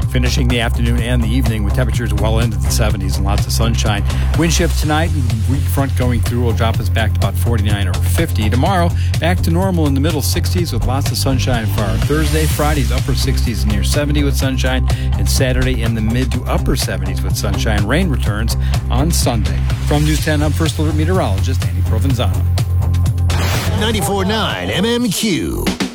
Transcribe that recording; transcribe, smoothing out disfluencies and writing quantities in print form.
finishing the afternoon and the evening with temperatures well into the 70s and lots of sunshine. Wind shift tonight, weak front going through will drop us back to about 49 or 50. Tomorrow, back to normal in the middle 60s with lots of sunshine for our Thursday. Friday's upper 60s and near 70 with sunshine. And Saturday in the mid to upper 70s with sunshine. Rain returns on Sunday. From News 10, I'm First Alert Meteorologist Andy Provenzano. 94.9 MMQ.